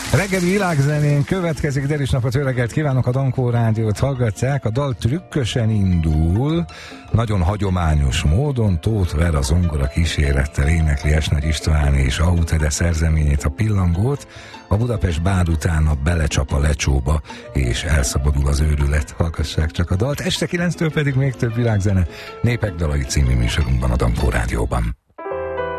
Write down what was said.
Reggeli világzenén következik, Deris napot, jó reggelt kívánok, a Dankó Rádiót hallgatják. A dal trükkösen indul, nagyon hagyományos módon Tóth Vera zongora kísérettel énekli Esnagy István és Autede szerzeményét, a Pillangót. A Budapest bád után a belecsap a lecsóba, és elszabadul az őrület. Hallgassák csak a dalt. Este 9-től pedig még több világzene Népek dalai című műsorunkban, a Dankó Rádióban.